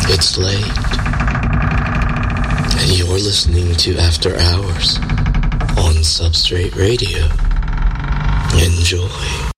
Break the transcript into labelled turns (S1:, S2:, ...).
S1: It's late, and you're listening to After Hours on Substrate Radio. Enjoy.